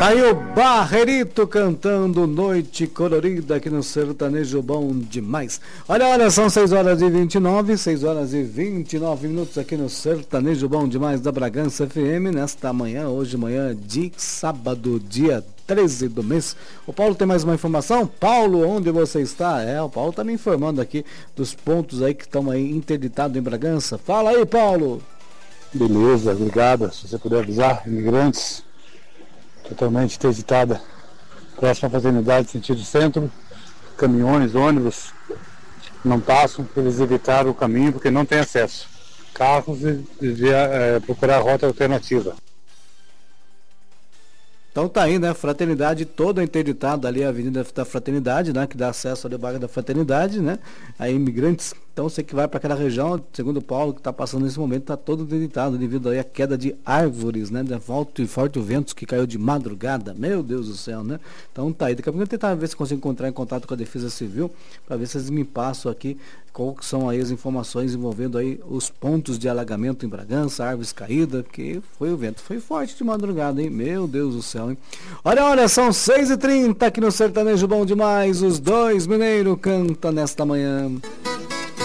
Tá aí o Barrerito cantando Noite Colorida aqui no Sertanejo Bom Demais. Olha, são 6 horas e 29 minutos aqui no Sertanejo Bom Demais da Bragança FM, nesta manhã, hoje manhã de sábado, dia 13 do mês. O Paulo tem mais uma informação? Paulo, onde você está? O Paulo tá me informando aqui dos pontos aí que estão aí interditados em Bragança. Fala aí, Paulo. Beleza, obrigado. Se você puder avisar, imigrantes, totalmente interditada, próxima fraternidade, sentido centro, caminhões, ônibus, não passam, eles evitaram o caminho porque não tem acesso. Carros devia procurar rota alternativa. Então tá aí, né? Fraternidade toda interditada ali, a Avenida da Fraternidade, né? Que dá acesso ali ao bairro da Fraternidade, né? Aí imigrantes. Então você que vai para aquela região, segundo o Paulo, que está passando nesse momento, está todo interditado devido aí à queda de árvores, né? De forte ventos que caiu de madrugada. Meu Deus do céu, né? Então tá aí. Daqui a pouco eu vou tentar ver se consigo encontrar em contato com a Defesa Civil, para ver se eles me passam aqui qual que são aí as informações envolvendo aí os pontos de alagamento em Bragança, árvores caídas, que foi o vento. Foi forte de madrugada, hein? Meu Deus do céu, hein? Olha, são 6h30 aqui no Sertanejo Bom Demais. Os dois mineiros cantam nesta manhã.